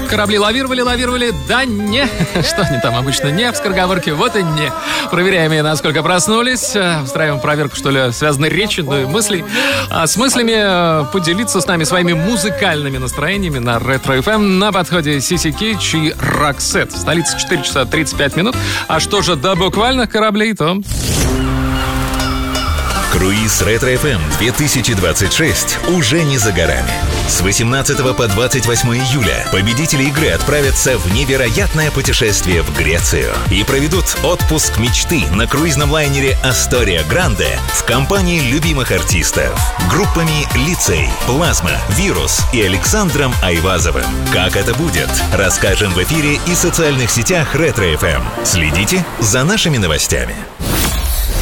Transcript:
Корабли лавировали, да не. Что они там обычно не в скороговорке, вот и не. Проверяем, насколько проснулись. Устраиваем проверку, что ли, связанной речи, ну и мыслей. А с мыслями поделиться с нами своими музыкальными настроениями на Ретро FM. На подходе CC Catch и Roxette. Столица 4 часа 35 минут. А что же до буквальных кораблей, то... Круиз Ретро FM 2026 уже не за горами. С 18 по 28 июля победители игры отправятся в невероятное путешествие в Грецию и проведут отпуск мечты на круизном лайнере Astoria Grande в компании любимых артистов. Группами «Лицей», «Плазма», «Вирус» и Александром Айвазовым. Как это будет, расскажем в эфире и социальных сетях Ретро FM. Следите за нашими новостями.